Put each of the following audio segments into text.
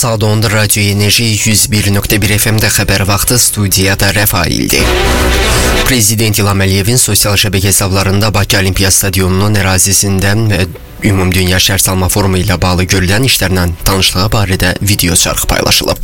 Saat 10'da Radyo Enerji 101.1 FM'de haber vaxtı studiyada Rafail'di. Prezident İlham Əliyevin sosial şəbəkə hesablarında Bakı Olimpiya Stadionunun ərazisindən və Ümumdünya Şəhər Salma Forumu ilə bağlı görülən işlərlə tanışlığı barədə video çarx paylaşılıb.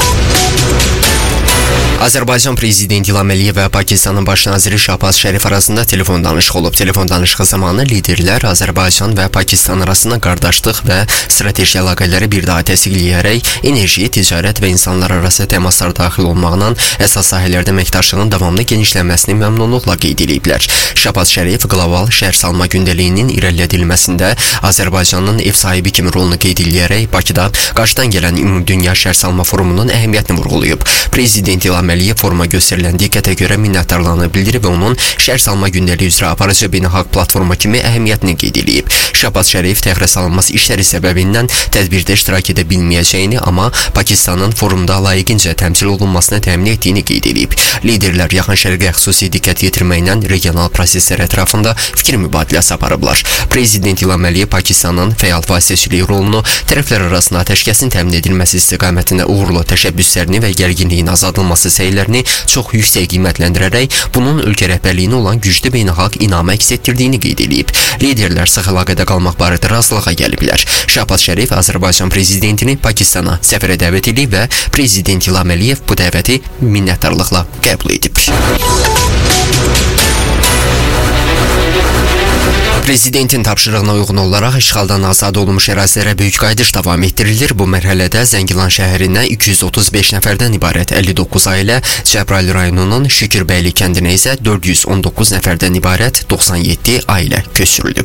Azərbaycan Prezidenti İlham Əliyev və Pakistanın baş naziri Şahbaz Şərif arasında telefon danışığı olub. Telefon danışığı zamanı liderlər Azərbaycan və Pakistan arasında qardaşlıq və strateji əlaqələri bir daha təsdiqləyərək enerji, ticarət və insanlar arası təmaslar daxil olmaqla əsas sahələrdə əməkdaşlığın davamlı genişlənməsini məmnunluqla qeyd ediblər. Şahbaz Şərif qlobal şəhər salma gündəliyinin irəlilədilməsində Azərbaycanın ev sahibi kimi rolunu qeyd edərək Bakıda qarşıdan gələn Ümumdünya Şəhər Salma Forumunun əhəmiyyətini vurğulayıb. Prezident İlham Əliyev foruma göstərilən diqqətə görə minnətdarlığını bildirib və onun şəhər salma gündəliyi üzrə aparıcı beynəlxalq platforma kimi əhəmiyyətini qeyd edib. Şahbaz Şərif təxirə salınmaz işləri səbəbindən tədbirdə iştirak edə bilməyəcəyini, amma Pakistanın forumda layiqincə təmsil olunmasını təmin etdiyini qeyd edib. Liderlər yaxın şərqə xüsusi diqqət yetirməklə regional proseslər ətrafında fikir mübadiləsi aparıblar. Prezident İlham Əliyev Pakistanın fəal vasitəçilik rolunu, tərəflər arasında atəşkəsin təmin edilməsi istiqamətində uğurlu təşəbbüslərini və gərginliyin azaldılması səylərini çox yüksək qiymətləndirərək bunun ölkə rəhbərliyinə olan güclü beynəlxalq inamı əks etdirdiyini qeyd edib. Liderlər sıx əlaqədə qalmaq barədə razılığa gəliblər. Şahbaz Şərif Azərbaycan prezidentini Pakistana səfərə dəvət edib və Prezident İlham Əliyev bu dəvəti minnətdarlıqla qəbul edib. Prezidentin tapşırığına uyğun olaraq işğaldan azad olunmuş ərazilərə böyük qayıdış davam etdirilir. Bu mərhələdə Zəngilan şəhərinə 235 nəfərdən ibarət 59 ailə, Cəbrayıl rayonunun Şükürbəyli kəndinə isə 419 nəfərdən ibarət 97 ailə köçürülüb.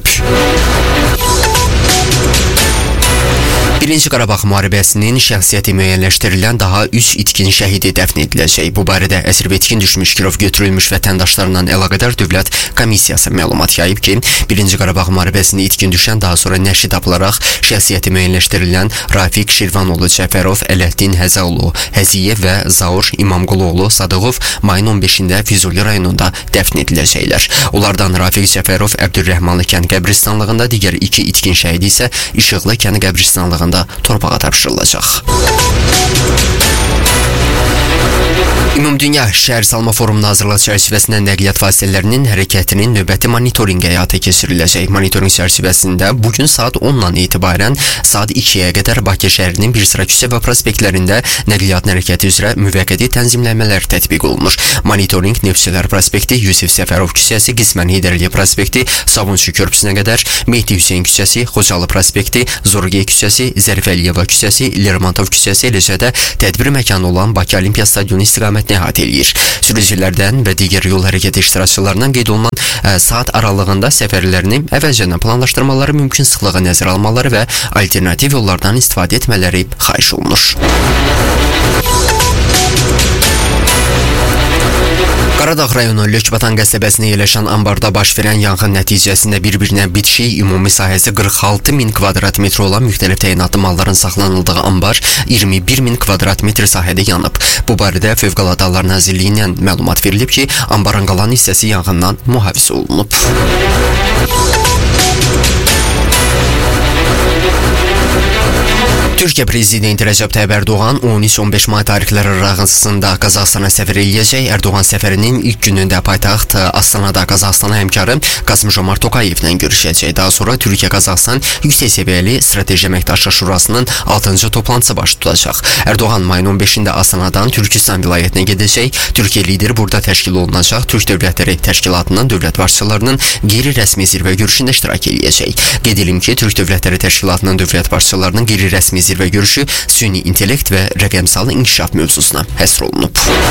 Birinci Qarabağ müharibəsinin şəxsiyyəti müəyyənləşdirilən daha 3 itkin şəhidi dəfn ediləcək. Bu barədə əsir və itkin düşmüş, girov götürülmüş vətəndaşlarla əlaqədar dövlət komissiyası məlumat yayıb ki, Birinci Qarabağ müharibəsində itkin düşən, daha sonra nəşid tapılaraq şəxsiyyəti müəyyənləşdirilən Rafiq Şirvanoğlu Cəfərov, Ələddin Həzəoğlu Həziyev və Zaur İmamquluoğlu Sadıqov mayın 15-də Füzuli rayonunda dəfn ediləcəklər. Onlardan Rafiq Cəfərov Əbdülrəhmanlı kənd qəbristanlığında, digər 2 itkin şəhidi isə İşıqlı kənd qəbristanlığında torpağa tapşırılacaq. Ümumdünya Şəhər Salma Forumunun hazırlıq çərçivəsində nəqliyyat vasitələrinin hərəkətinin növbəti monitorinqi həyata keçiriləcək. Monitorinq çərçivəsində bugün saat 10-dan etibarən saat 2-yə qədər Bakı şəhərinin bir sıra küçə və prospektlərində nəqliyyat hərəkəti üzrə müvəqqəti tənzimləmələr tətbiq olunur. Monitorinq Neftçilər prospekti, Yusif Səfərov küçəsi, qismən Heydərəliyev prospekti, Savunçu körpüsünə qədər, Mehdi Hüseyn küçəsi, Xocalı prospekti, Zorgey küçəsi, Zərif Əliyeva küçəsi, Lermontov küçəsi, eləcə də tədbir məkanı olan Bakı Olimpiya Stadionu istiqamətini əhatə eləyir. Sürücülərdən və digər yol hərəkəti iştirakçılarından qeyd olunan saat aralığında səfərlərini əvvəlcədən planlaşdırmaları, mümkün sıxlığı nəzərə almaları və alternativ yollardan istifadə etmələri xahiş olunur. Qaradağ rayonu Lökbatan qəsəbəsində yerləşən ambarda baş verən yanğın nəticəsində bir-birinə bitişik ümumi sahəsi 46 min kvadrat metr olan müxtəlif təyinatlı malların saxlanıldığı ambar 21 min kvadrat metr sahədə yanıb. Bu barədə Fövqəladə Hallar Nazirliyindən məlumat verilib ki, ambarın qalan hissəsi yanğından mühafizə olunub. Türkiyə Prezidenti Rəcəb Tayyib Ərdoğan 13-15 may tarixləri arasında Qazaxstana səfər eləyəcək. Ərdoğan səfərinin ilk günündə paytaxt Astanada Qazaxstana həmkarı Qasım-Jomart Tokayevlə görüşəcək. Daha sonra Türkiyə-Qazaxstan yüksək səviyyəli strateji əməkdaşlıq şurasının 6-cı toplantısı baş tutacaq. Ərdoğan mayın 15-də Astanadan Türkistan vilayətinə gedəcək. Türkiyə lideri burada təşkil olunacaq Türk Dövlətləri Təşkilatının dövlət başçılarının qeyri-rəsmi zirvə görüşündə iştirak eləyəcək. Qeyd edim ki, Türk Dövlətləri Təşkilatının dövlət başçılarının qeyri-rəsmi zirvə görüşü süni intellekt və rəqəmsal inkişaf mövzusuna həsr olunub.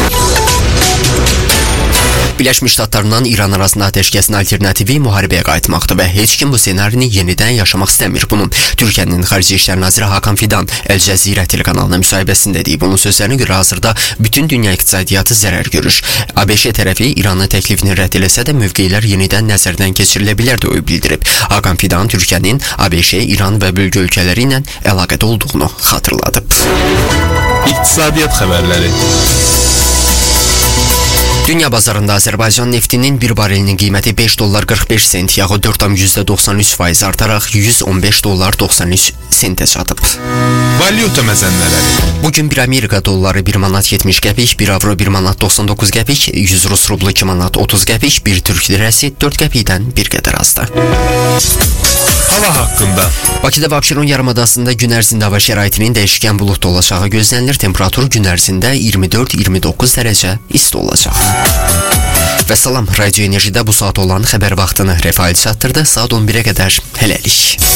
Birləşmiş Ştatlarla İran arasında atəşkəsin alternativi müharibəyə qayıtmaqdır və heç kim bu ssenarini yenidən yaşamaq istəmir. Bunu Türkiyənin Xarici İşlər Naziri Hakan Fidan Əl Cəzirə telekanalına müsahibəsində deyib. Onun sözlərinə görə hazırda bütün dünya iqtisadiyyatı zərər görür. ABŞ tərəfi İranın təklifini rədd eləsə də mövqeylər yenidən nəzərdən keçirilə bilər deyə bildirib. Hakan Fidan Türkiyənin ABŞ, İran və bölgə ölkələri ilə əlaqədə olduğunu xatırladıb. İqtisadiyyat xəbərləri. Dünya bazarında Azərbaycan neftinin bir barelinin qiyməti $5.45, yağı 4,93% artaraq $115.93 çatıb. Valyuta məzənləri. Bugün bir Amerika dolları 1 manat 70 qəpik, 1 avro 1 manat 99 qəpik, 100 Rus rublu 2 manat 30 qəpik, 1 Türk lirəsi 4 qəpikdən bir qədər azdır. Hava haqqında. Bakıda və Abşeron yarımadasında gün ərzində hava şəraitinin dəyişkən buludlu olacağı gözlənilir. Temperatur gün ərzində 24-29 dərəcə isti olacaq. Və salam, Radio Enerjidə bu saat olan xəbər vaxtını Rəfail çatdırdı. Saat 11-ə qədər hələlik.